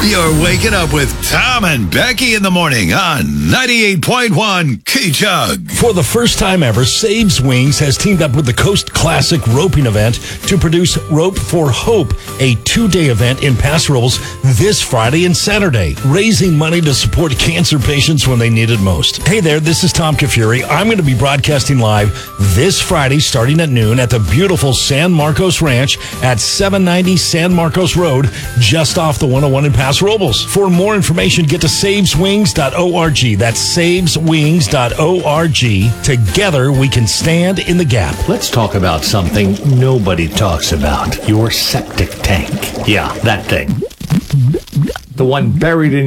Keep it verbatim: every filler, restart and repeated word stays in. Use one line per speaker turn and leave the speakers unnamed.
You're waking up with Tom and Becky in the morning on ninety-eight point one K-Chug.
For the first time ever, Saves Wings has teamed up with the Coast Classic Roping Event to produce Rope for Hope, a two-day event in Paso Robles this Friday and Saturday, raising money to support cancer patients when they need it most. Hey there, this is Tom Kafuri. I'm going to be broadcasting live this Friday starting at noon at the beautiful San Marcos Ranch at seven ninety San Marcos Road, just off the one oh one in Paso Robles. For more information, get to saves wings dot org. That's saves wings dot org. Together, we can stand in the gap.
Let's talk about something nobody talks about. Your septic tank. Yeah, that thing. The one buried in